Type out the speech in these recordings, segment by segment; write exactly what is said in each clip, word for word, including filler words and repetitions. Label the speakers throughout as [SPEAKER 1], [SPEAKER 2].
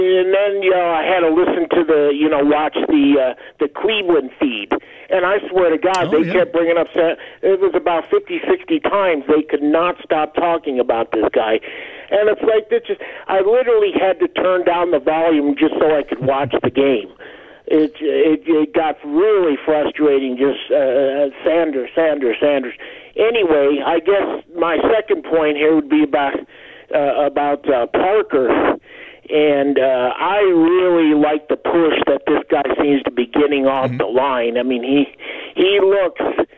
[SPEAKER 1] And then, you know, I had to listen to the, you know, watch the uh, the Cleveland feed. And I swear to God,
[SPEAKER 2] oh,
[SPEAKER 1] they
[SPEAKER 2] yeah.
[SPEAKER 1] kept bringing up, it was about fifty, sixty times they could not stop talking about this guy. And it's like, this just, I literally had to turn down the volume just so I could watch the game. It, it, it got really frustrating, just uh, Sanders, Sanders, Sanders. Anyway, I guess my second point here would be about, uh, about uh, Parker. And uh, I really like the push that this guy seems to be getting off mm-hmm. the line. I mean, he he looks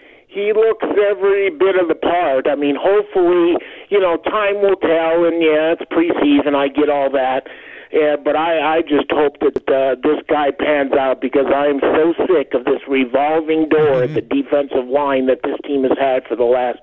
[SPEAKER 1] he looks every bit of the part. I mean, hopefully, you know, time will tell. And yeah, it's preseason. I get all that. Yeah, but I, I just hope that uh, this guy pans out, because I am so sick of this revolving door mm-hmm. at the defensive line that this team has had for the last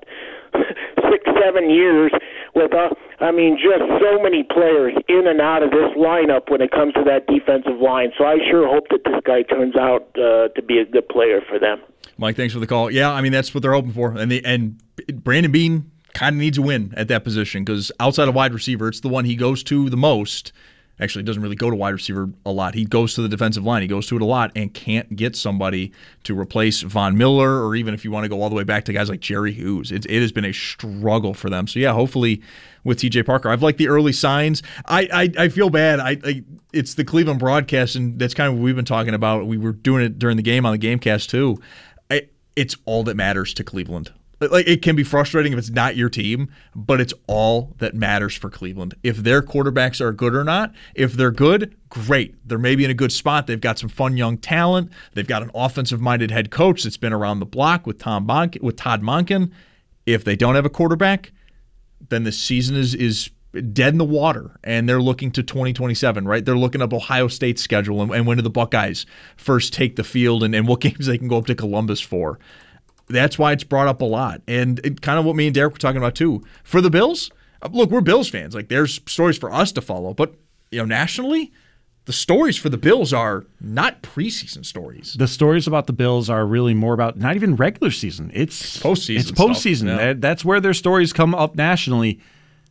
[SPEAKER 1] six, seven years. With, uh, I mean, just so many players in and out of this lineup when it comes to that defensive line. So I sure hope that this guy turns out uh, to be a good player for them.
[SPEAKER 2] Mike, thanks for the call. Yeah, I mean, that's what they're hoping for. And they, and Brandon Beane kind of needs a win at that position, because outside of wide receiver, it's the one he goes to the most. Actually, doesn't really go to wide receiver a lot. He goes to the defensive line. He goes to it a lot and can't get somebody to replace Von Miller, or even if you want to go all the way back to guys like Jerry Hughes. It, it has been a struggle for them. So, yeah, hopefully with T J Parker. I've liked the early signs. I I, I feel bad. I, I It's the Cleveland broadcast, and that's kind of what we've been talking about. We were doing it during the game on the Gamecast too. I, it's all that matters to Cleveland. Like, it can be frustrating if it's not your team, but it's all that matters for Cleveland. If their quarterbacks are good or not, if they're good, great. They're maybe in a good spot. They've got some fun young talent. They've got an offensive-minded head coach that's been around the block with Tom Bon- with Todd Monken. If they don't have a quarterback, then the season is is dead in the water, and they're looking to twenty twenty-seven, right? They're looking up Ohio State's schedule and, and when do the Buckeyes first take the field, and, and what games they can go up to Columbus for. That's why it's brought up a lot. And it, kind of what me and Derek were talking about too. For the Bills, look, we're Bills fans. Like, there's stories for us to follow. But, you know, nationally, the stories for the Bills are not preseason stories.
[SPEAKER 3] The stories about the Bills are really more about not even regular season. It's
[SPEAKER 2] postseason.
[SPEAKER 3] It's postseason.
[SPEAKER 2] Stuff, yeah.
[SPEAKER 3] That's where their stories come up nationally.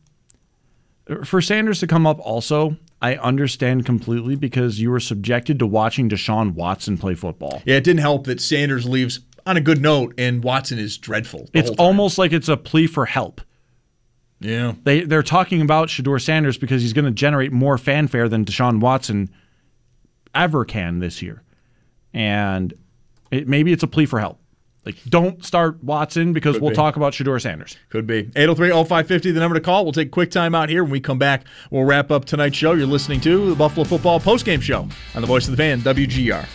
[SPEAKER 3] For Sanders to come up also, I understand completely, because you were subjected to watching Deshaun Watson play football.
[SPEAKER 2] Yeah, it didn't help that Sanders leaves on a good note, and Watson is dreadful.
[SPEAKER 3] It's almost like it's a plea for help.
[SPEAKER 2] Yeah.
[SPEAKER 3] They, they're talking about Shedeur Sanders because he's going to generate more fanfare than Deshaun Watson ever can this year. And it, maybe it's a plea for help. Like, don't start Watson because Could we'll be. talk about Shedeur Sanders.
[SPEAKER 2] Could be. eight oh three oh five five oh, the number to call. We'll take a quick time out here. When we come back, we'll wrap up tonight's show. You're listening to the Buffalo Football Postgame Show on the Voice of the Fan, W G R.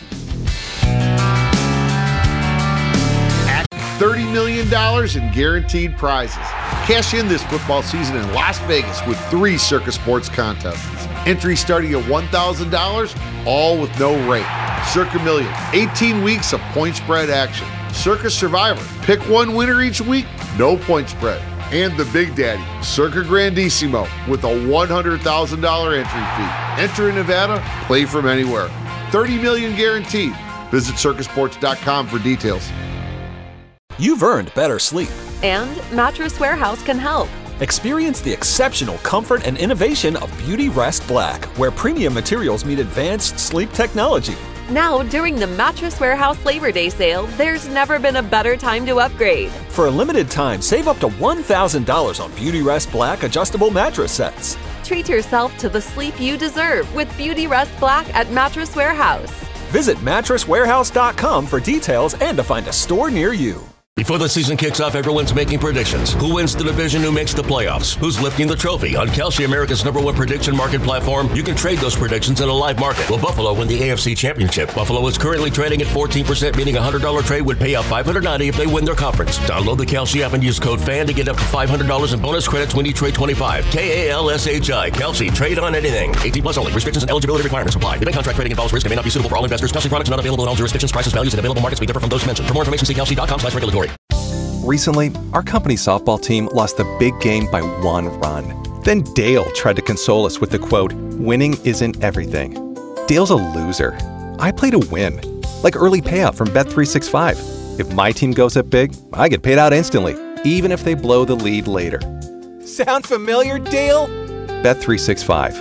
[SPEAKER 4] thirty million dollars in guaranteed prizes. Cash in this football season in Las Vegas with three Circa Sports contests. Entry starting at one thousand dollars, all with no rate. Circa Million, eighteen weeks of point spread action. Circa Survivor, pick one winner each week, no point spread. And the Big Daddy, Circa Grandissimo, with a one hundred thousand dollars entry fee. Enter in Nevada, play from anywhere. thirty million dollars guaranteed. Visit circa sports dot com for details.
[SPEAKER 5] You've earned better sleep.
[SPEAKER 6] And Mattress Warehouse can help.
[SPEAKER 5] Experience the exceptional comfort and innovation of Beauty Rest Black, where premium materials meet advanced sleep technology.
[SPEAKER 6] Now, during the Mattress Warehouse Labor Day sale, there's never been a better time to upgrade.
[SPEAKER 5] For a limited time, save up to one thousand dollars on Beauty Rest Black adjustable mattress sets.
[SPEAKER 6] Treat yourself to the sleep you deserve with Beauty Rest Black at Mattress Warehouse.
[SPEAKER 5] Visit mattress warehouse dot com for details and to find a store near you.
[SPEAKER 7] Before the season kicks off, everyone's making predictions. Who wins the division? Who makes the playoffs? Who's lifting the trophy? On Kalshi, America's number one prediction market platform, you can trade those predictions in a live market. Will Buffalo win the A F C Championship? Buffalo is currently trading at fourteen percent, meaning a one hundred dollars trade would pay out five hundred ninety dollars if they win their conference. Download the Kalshi app and use code FAN to get up to five hundred dollars in bonus credits when you trade twenty-five. K A L S H I. Kalshi. Trade on anything. eighteen plus only. Restrictions and eligibility requirements apply. Event contract trading involves risk and may not be suitable for all investors. Kalshi products not available in all jurisdictions. Prices, values, and available markets may differ from those mentioned. For more information, see kalshi dot com slash regulatory.
[SPEAKER 8] Recently, our company softball team lost the big game by one run. Then Dale tried to console us with the quote, "Winning isn't everything." Dale's a loser. I play to win. Like early payout from Bet three sixty-five. If my team goes up big, I get paid out instantly, even if they blow the lead later.
[SPEAKER 9] Sound familiar, Dale?
[SPEAKER 8] Bet three sixty-five.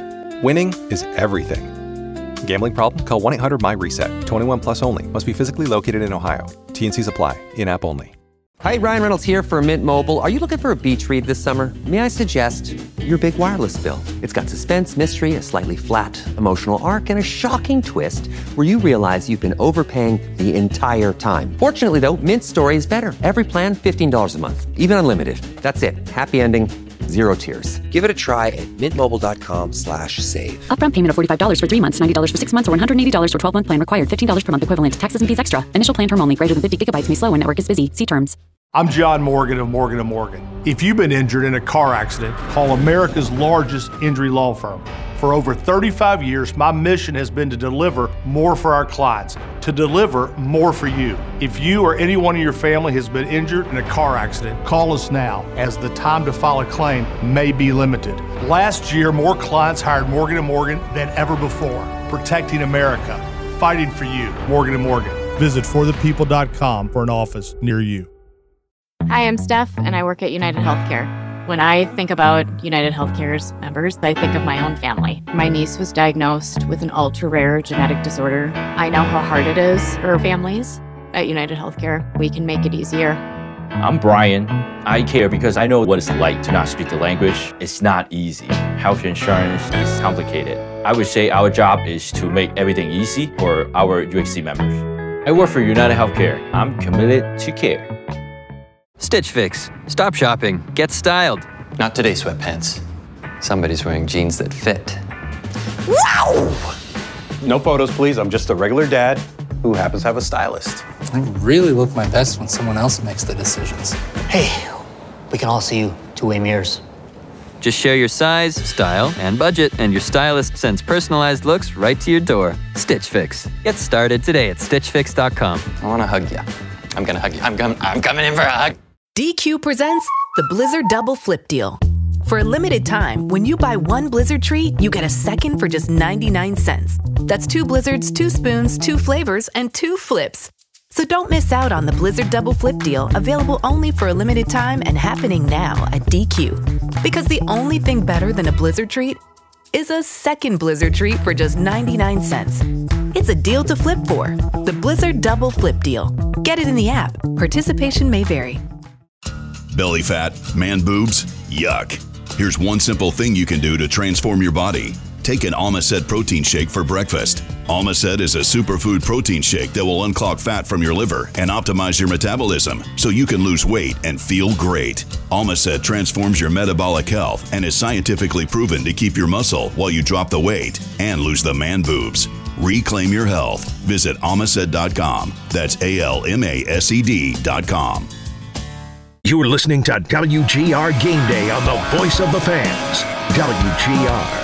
[SPEAKER 8] Winning is everything. Gambling problem? Call one eight hundred M Y reset. twenty-one plus only. Must be physically located in Ohio. T N Cs apply. In-app only.
[SPEAKER 9] Hi, Ryan Reynolds here for Mint Mobile. Are you looking for a beach read this summer? May I suggest your big wireless bill? It's got suspense, mystery, a slightly flat emotional arc, and a shocking twist where you realize you've been overpaying the entire time. Fortunately, though, Mint's story is better. Every plan, fifteen dollars a month. Even unlimited. That's it. Happy ending. Zero tears. Give it a try at mintmobile.com slash save.
[SPEAKER 10] Upfront payment of forty-five dollars for three months, ninety dollars for six months, or one hundred eighty dollars for twelve-month plan required. fifteen dollars per month equivalent. Taxes and fees extra. Initial plan term only. Greater than fifty gigabytes may slow when network is busy. See terms.
[SPEAKER 11] I'm John Morgan of Morgan and Morgan. If you've been injured in a car accident, call America's largest injury law firm. For over thirty-five years, my mission has been to deliver more for our clients, to deliver more for you. If you or anyone in your family has been injured in a car accident, call us now, as the time to file a claim may be limited. Last year, more clients hired Morgan and Morgan than ever before, protecting America, fighting for you. Morgan and Morgan. Visit for the people dot com for an office near you.
[SPEAKER 12] Hi, I'm Steph, and I work at United Healthcare. When I think about United Healthcare's members, I think of my own family. My niece was diagnosed with an ultra-rare genetic disorder. I know how hard it is for families. At United Healthcare, we can make it easier.
[SPEAKER 13] I'm Brian. I care because I know what it's like to not speak the language. It's not easy. Health insurance is complicated. I would say our job is to make everything easy for our U H C members. I work for United Healthcare. I'm committed to care.
[SPEAKER 14] Stitch Fix. Stop shopping. Get styled.
[SPEAKER 15] Not today, sweatpants. Somebody's wearing jeans that fit.
[SPEAKER 16] Wow! No photos, please. I'm just a regular dad who happens to have a stylist.
[SPEAKER 17] I really look my best when someone else makes the decisions.
[SPEAKER 18] Hey, we can all see you two-way mirrors.
[SPEAKER 14] Just share your size, style, and budget, and your stylist sends personalized looks right to your door. Stitch Fix. Get started today at stitch fix dot com.
[SPEAKER 15] I want to hug you. I'm going to hug you. I'm, com- I'm coming in for a hug.
[SPEAKER 19] D Q presents the Blizzard Double Flip Deal. For a limited time, when you buy one Blizzard treat, you get a second for just ninety-nine cents. That's two Blizzards, two spoons, two flavors, and two flips. So don't miss out on the Blizzard Double Flip Deal, available only for a limited time and happening now at D Q. Because the only thing better than a Blizzard treat is a second Blizzard treat for just ninety-nine cents. It's a deal to flip for. The Blizzard Double Flip Deal. Get it in the app. Participation may vary.
[SPEAKER 20] Belly fat, man boobs, yuck. Here's one simple thing you can do to transform your body. Take an Almacet protein shake for breakfast. Almacet is a superfood protein shake that will unclog fat from your liver and optimize your metabolism so you can lose weight and feel great. Almacet transforms your metabolic health and is scientifically proven to keep your muscle while you drop the weight and lose the man boobs. Reclaim your health. Visit almacet dot com. That's A L M A S E D dot com.
[SPEAKER 21] You're listening to W G R Game Day on the Voice of the Fans. W G R.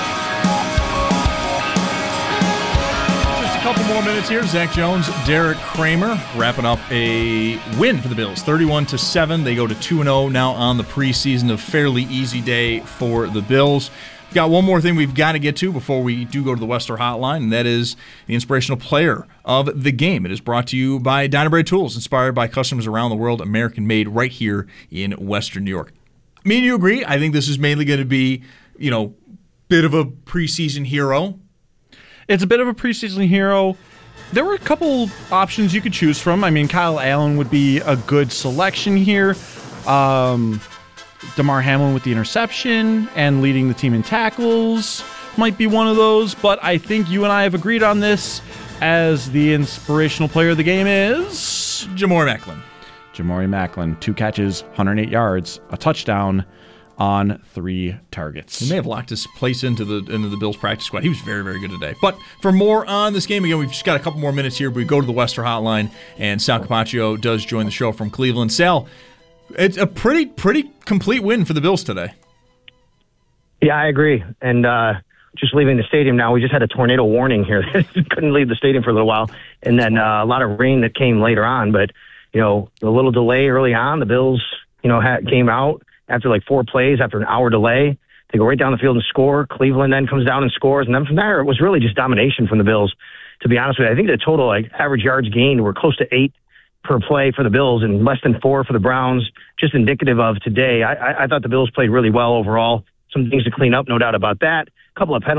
[SPEAKER 2] Just a couple more minutes here. Zach Jones, Derek Kramer wrapping up a win for the Bills. thirty-one to seven. They go to two and oh now on the preseason. A fairly easy day for the Bills. Got one more thing we've got to get to before we do go to the Wester Hotline, and that is the inspirational player of the game. It is brought to you by Dynabrade Tools, inspired by customers around the world, American-made right here in Western New York. Me and you agree. I think this is mainly going to be, you know, bit of a preseason hero.
[SPEAKER 3] It's a bit of a preseason hero. There were a couple options you could choose from. I mean, Kyle Allen would be a good selection here. Um... Damar Hamlin with the interception and leading the team in tackles might be one of those, but I think you and I have agreed on this as the inspirational player of the game is
[SPEAKER 2] Jamori Macklin.
[SPEAKER 3] Jamori Macklin, two catches, one hundred eight yards, a touchdown on three targets.
[SPEAKER 2] He may have locked his place into the into the Bills practice squad. He was very, very good today. But for more on this game, again, we've just got a couple more minutes here. We go to the Wester Hotline, and Sal Capaccio does join the show from Cleveland. Sal, it's a pretty, pretty complete win for the Bills today.
[SPEAKER 22] Yeah, I agree. And uh, just leaving the stadium now, we just had a tornado warning here. Couldn't leave the stadium for a little while. And then uh, a lot of rain that came later on. But, you know, a little delay early on. The Bills, you know, had, came out after like four plays, after an hour delay. They go right down the field and score. Cleveland then comes down and scores. And then from there, it was really just domination from the Bills, to be honest with you. I think the total like average yards gained were close to eight per play for the Bills and less than four for the Browns, just indicative of today. I, I, I thought the Bills played really well overall. Some things to clean up, no doubt about that. A couple of penalties.